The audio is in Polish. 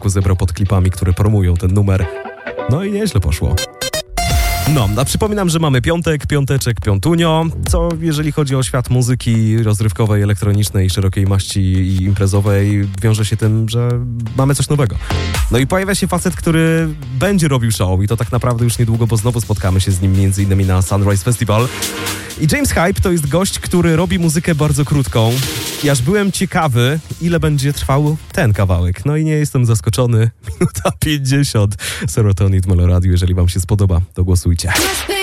zebrał pod klipami, które promują ten numer. No i nieźle poszło. No, a przypominam, że mamy piąteczek, piątunio, co jeżeli chodzi o świat muzyki rozrywkowej, elektronicznej, szerokiej maści i imprezowej, wiąże się tym, że mamy coś nowego. No i pojawia się facet, który będzie robił show i to tak naprawdę już niedługo, bo znowu spotkamy się z nim m.in. na Sunrise Festival. I James Hype to jest gość, który robi muzykę bardzo krótką i aż byłem ciekawy, ile będzie trwał ten kawałek. No i nie jestem zaskoczony. Minuta 50. Serotonin w Meloradiu. Jeżeli wam się spodoba, to głosujcie.